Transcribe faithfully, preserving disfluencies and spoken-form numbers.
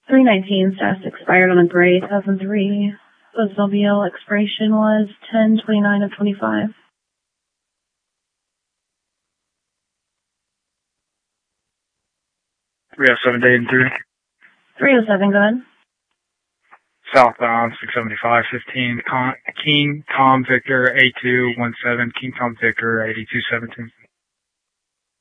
three nineteen, status expired on a gray two thousand three. Oldsmobile expiration was ten twenty-nine of twenty-five. three oh seven Dayton through. three oh seven, go ahead. Southbound six seventy-five fifteen, Con- King Tom Victor A two one seven, King Tom Victor eighty-two seventeen.